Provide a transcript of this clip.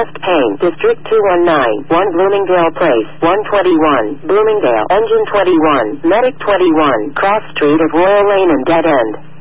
West Payne, District 219, 1 Bloomingdale Place, 121, Bloomingdale, Engine 21, Medic 21, Cross Street of Royal Lane and Dead End.